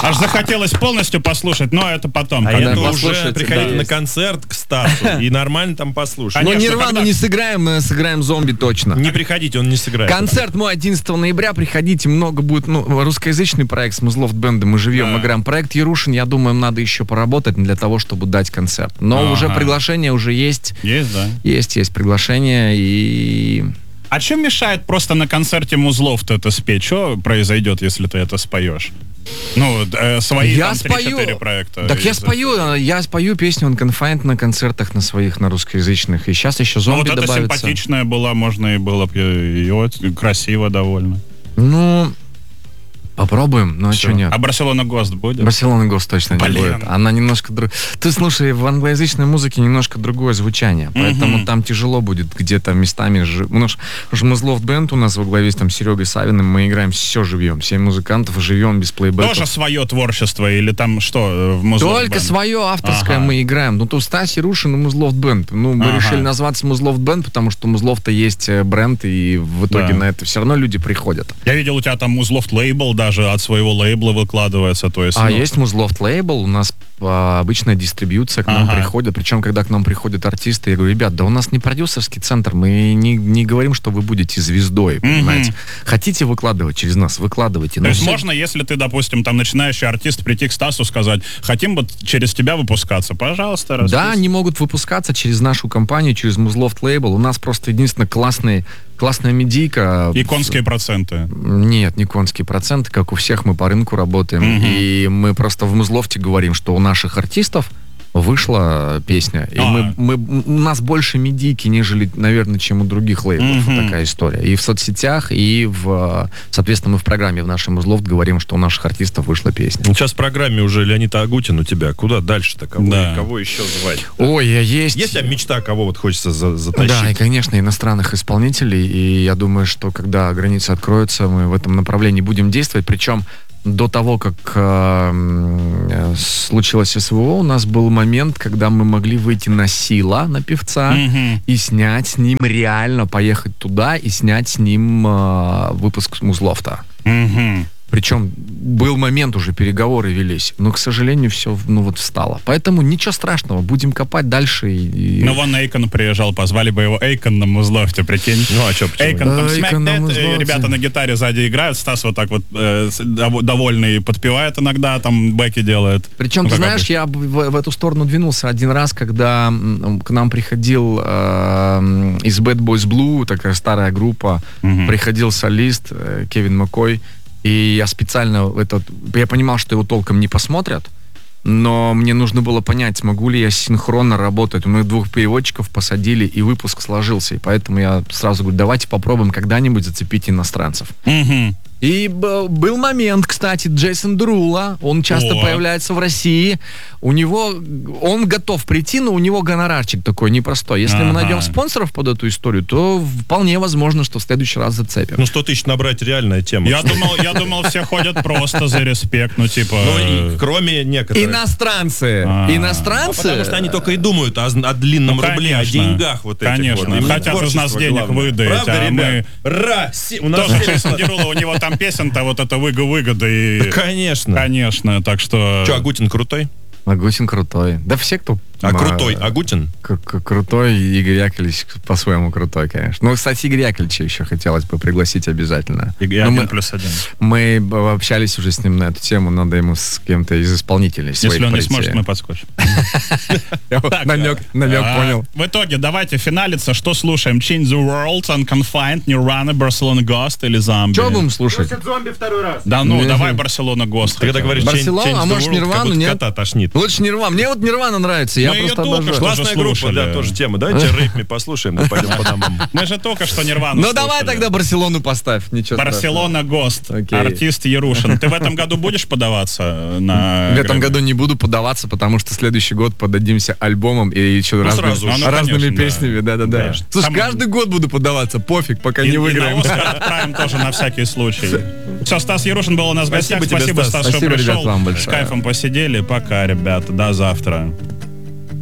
Аж захотелось полностью послушать, но это потом. А когда это вы уже приходите на концерт к Стасу и нормально там послушать. Но Конечно, Нирвану когда- не сыграем, мы сыграем зомби точно. Не приходите, он не сыграет. Концерт мой 11 ноября, приходите, много будет, русскоязычный проект с Музлофт Бэндом, мы живем, мы играем. Проект Ярушин, я думаю, надо еще поработать для того, чтобы дать концерт. Но уже приглашение уже есть. Есть, да. Есть приглашение и... А чем мешает просто на концерте Музлофт это спеть? Что произойдет, если ты это споешь? Ну, свои Я там спою. 3-4 проекта. Так я спою песню Unconfined на концертах на своих, на русскоязычных. И сейчас еще Ну, зомби вот это добавится. симпатичная была, можно и было бы ее красиво довольно. Ну, попробуем, но что нет. А Барселона Гост будет? Барселона Гост точно не Блин. будет. Она немножко... Ты слушай, в англоязычной музыке немножко другое звучание, поэтому там тяжело будет где-то местами... Потому что Музлофт Бэнд у нас во главе с там Серегой Савиным, мы играем все живьем, 7 музыкантов живем без плейбэка. Тоже свое творчество или там что в Музлофт Только Бэнд? свое авторское Ага. мы играем. Ну, то Стас Ярушин и Музлофт Бэнд. Ну, мы решили назваться Музлофт Бэнд, потому что у Музлофта есть бренд, и в итоге на это все равно люди приходят. Я видел, у тебя там Музлофт лейбл даже от своего лейбла выкладывается. То есть, Есть Музлофт лейбл, у нас обычная дистрибьюция, к нам приходят. Причем, когда к нам приходят артисты, я говорю, ребят, да у нас не продюсерский центр, мы не говорим, что вы будете звездой, понимаете. Хотите выкладывать через нас, выкладывайте. То есть можно, если ты, допустим, там начинающий артист, прийти к Стасу, сказать, хотим вот через тебя выпускаться, пожалуйста, Да, расписывай. они могут выпускаться через нашу компанию, через Музлофт лейбл. У нас просто единственное классная медийка. И конские проценты. Нет, не конские проценты, как у всех мы по рынку работаем. И мы просто в Музлофте говорим, что у наших артистов вышла песня. И у нас больше медийки, нежели, наверное, чем у других лейблов. Вот такая история. И в соцсетях, и соответственно, мы в программе в нашем Музлофт говорим, что у наших артистов вышла песня. Сейчас в программе уже Леонид Агутин у тебя. Куда дальше-то? Кого еще звать? Ой, есть... Есть у тебя мечта, кого вот хочется затащить? Да, и, конечно, иностранных исполнителей. И я думаю, что когда границы откроются, мы в этом направлении будем действовать. Причем до того, как случилось СВО, у нас был момент, когда мы могли выйти на Сила, на певца, и снять с ним реально, поехать туда и снять с ним выпуск Музлофта. Причем был момент, уже переговоры велись, но, к сожалению, все встало. Поэтому ничего страшного, будем копать дальше. Ну, вон Эйкон приезжал, позвали бы его Эйкон на Музлофте, прикинь. Ну, а что, почему? Эйкон там Эйкон на Smack That, Музлофте. ребята на гитаре сзади играют, Стас вот так вот довольный подпевает иногда, там бэки делает. Причем, Ну, ты как знаешь, обычно. я в эту сторону двинулся один раз, когда к нам приходил из Bad Boys Blue, такая старая группа, приходил солист Кевин Маккой, и я специально я понимал, что его толком не посмотрят, но мне нужно было понять, смогу ли я синхронно работать. Мы 2 переводчиков посадили, и выпуск сложился. И поэтому я сразу говорю, давайте попробуем когда-нибудь зацепить иностранцев. И был момент, кстати, Джейсон Дерула, он часто появляется в России, он готов прийти, но у него гонорарчик такой непростой. Если мы найдем спонсоров под эту историю, то вполне возможно, что в следующий раз зацепим. Ну, 100 тысяч набрать реальная тема. Я думал, все ходят просто за респект, ну, типа... Ну, и кроме некоторых. Иностранцы. Иностранцы. Потому что они только и думают о длинном рубле, о конечно. деньгах вот этих. Конечно. Вот. Им Хотят из творчество нас денег главное. выдать, Правда, а ребят? У нас Тоже все- Джейсон Дерула, у него там песен-то вот это выгода и... Конечно. Конечно, так что... Че, Агутин крутой? Агутин крутой. Да все, кто... Крутой Агутин? Крутой, Игорь Яковлевич по-своему крутой, конечно. Ну, кстати, Игоря Яковлевича еще хотелось бы пригласить обязательно. И Но 1+1. мы общались уже с ним на эту тему, надо ему с кем-то из исполнителей своих Если он не прийти. сможет, мы подскочим. Намек понял. В итоге, давайте финалиться. Что слушаем? Change the World, Unconfined, Nirvana, Barcelona Ghost или Zombie? Что будем слушать? Зомби второй раз. Да ну, давай Barcelona Ghost. Ты когда говоришь Барселона, change а the может, world, Нирвану, как будто нет? кота тошнит. Лучше Нирвана. Мне вот Нирвана нравится. Я Мы её просто только обожаю. что Классная группа, слушали. да, тоже тема. Давайте рейпми послушаем, да пойдем по домам. Мы же только что Нирвану Ну давай слушали. тогда Барселону поставь. Ничего страшного. Барселона Гост, Окей. артист Ярушин. Ты в этом году будешь подаваться на... В этом Грэмми? году не буду подаваться, потому что следующий год подадимся альбомом и еще сразу же. разными конечно, да. песнями. Да-да-да. Конечно. Слушай, Там- каждый год буду подаваться, пофиг, пока И не на выиграем. Оскар отправим тоже на всякий случай. Все, Стас Ярушин был у нас в гостях. Спасибо тебе, Спасибо, Стас. Стас, что Спасибо, ребят, пришел. вам С большое. кайфом посидели. Пока, ребята. До завтра.